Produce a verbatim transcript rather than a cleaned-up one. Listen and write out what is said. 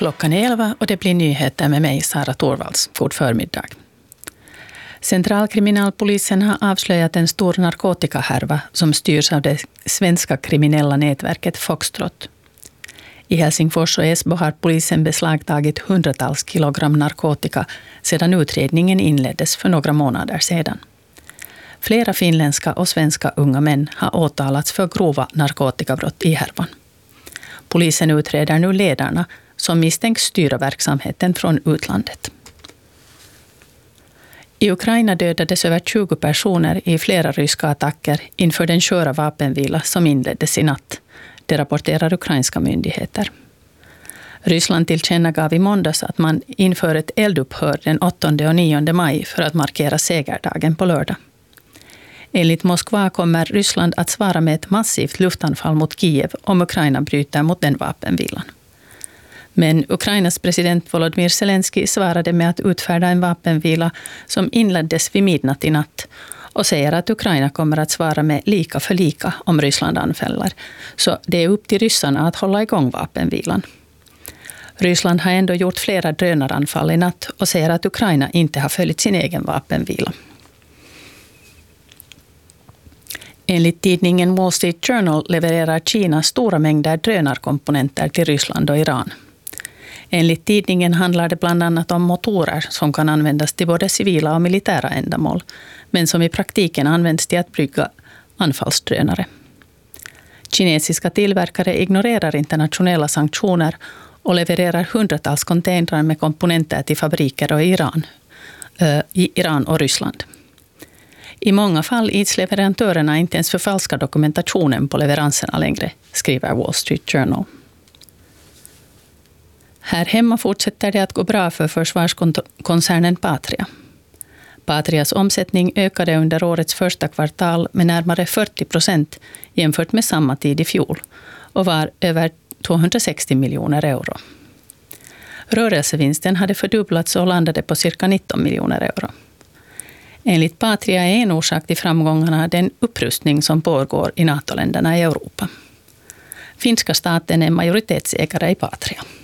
Klockan är elva och det blir nyheter med mig, Sara Torvalds. God förmiddag. Centralkriminalpolisen har avslöjat en stor narkotikahärva som styrs av det svenska kriminella nätverket Foxtrot. I Helsingfors och Esbo har polisen beslagtagit hundratals kilogram narkotika sedan utredningen inleddes för några månader sedan. Flera finländska och svenska unga män har åtalats för grova narkotikabrott i härvan. Polisen utreder nu ledarna som misstänks styra verksamheten från utlandet. I Ukraina dödades över tjugo personer i flera ryska attacker inför den sköra vapenvila som inleddes i natt. Det rapporterar ukrainska myndigheter. Ryssland tillkännagav i måndags att man inför ett eldupphör den åttonde och nionde maj för att markera segerdagen på lördag. Enligt Moskva kommer Ryssland att svara med ett massivt luftanfall mot Kiev om Ukraina bryter mot den vapenvilan. Men Ukrainas president Volodymyr Zelensky svarade med att utfärda en vapenvila som inleddes vid midnatt i natt och säger att Ukraina kommer att svara med lika för lika om Ryssland anfaller. Så det är upp till ryssarna att hålla igång vapenvilan. Ryssland har ändå gjort flera drönaranfall i natt och säger att Ukraina inte har följt sin egen vapenvila. Enligt tidningen Wall Street Journal levererar Kina stora mängder drönarkomponenter till Ryssland och Iran. Enligt tidningen handlar det bland annat om motorer som kan användas till både civila och militära ändamål, men som i praktiken används till att brygga anfallsdrönare. Kinesiska tillverkare ignorerar internationella sanktioner och levererar hundratals containrar med komponenter till fabriker och Iran, äh, i Iran och Ryssland. I många fall ids leverantörerna inte ens förfalska dokumentationen på leveranserna längre, skriver Wall Street Journal. Här hemma fortsätter det att gå bra för försvarskoncernen Patria. Patrias omsättning ökade under årets första kvartal med närmare fyrtio procent jämfört med samma tid i fjol och var över tvåhundrasextio miljoner euro. Rörelsevinsten hade fördubblats och landade på cirka nitton miljoner euro. Enligt Patria är en orsak till framgångarna den upprustning som pågår i NATO-länderna i Europa. Finska staten är majoritetsägare i Patria.